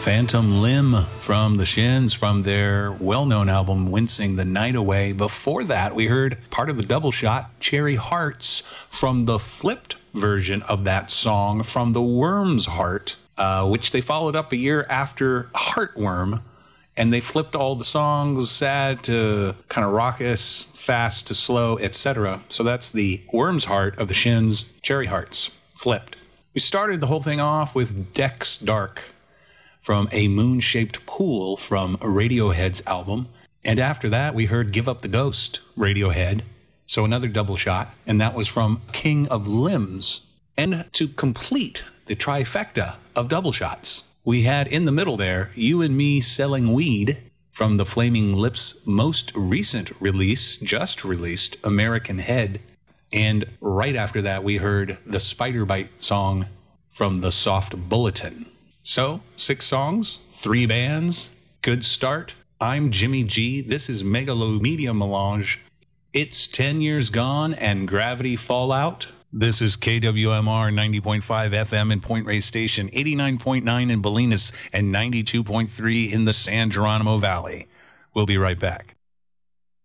Phantom Limb from the Shins from their well-known album Wincing the Night Away. Before that, we heard part of the double shot, Cherry Hearts, from the flipped version of that song from the Worm's Heart, which they followed up a year after Heartworm, and they flipped all the songs, sad to kind of raucous, fast to slow, etc. So that's the Worm's Heart of the Shins, Cherry Hearts, flipped. We started the whole thing off with Dex Dark from A Moon-Shaped Pool from Radiohead's album. And after that, we heard Give Up the Ghost, Radiohead. So another double shot, and that was from King of Limbs. And to complete the trifecta of double shots, we had in the middle there, You and Me Selling Weed from the Flaming Lips' most recent release, just released, American Head. And right after that, we heard the Spider Bite song from the Soft Bulletin. So, 6 songs, 3 bands, good start. I'm Jimmy G. This is Megalomedia Melange. It's 10 years gone and Gravity Fallout. This is KWMR 90.5 FM in Point Reyes Station, 89.9 in Bolinas, and 92.3 in the San Geronimo Valley. We'll be right back.